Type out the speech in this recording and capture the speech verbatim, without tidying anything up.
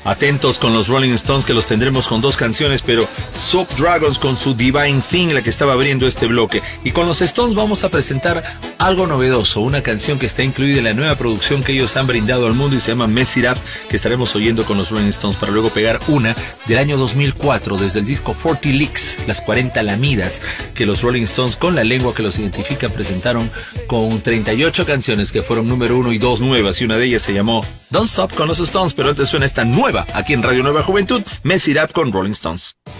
Atentos con los Rolling Stones, que los tendremos con dos canciones, pero Soap Dragons con su Divine Thing, la que estaba abriendo este bloque. Y con los Stones vamos a presentar algo novedoso, una canción que está incluida en la nueva producción que ellos han brindado al mundo y se llama Mess It Up, que estaremos oyendo con los Rolling Stones, para luego pegar una del año dos mil cuatro, desde el disco cuarenta Licks, las cuarenta lamidas, que los Rolling Stones, con la lengua que los identifica, presentaron con treinta y ocho canciones que fueron número uno y dos nuevas, y una de ellas se llamó Don't Stop con los Stones. Pero antes suena esta nueva aquí en Radio Nueva Juventud, Mess It Up con Rolling Stones.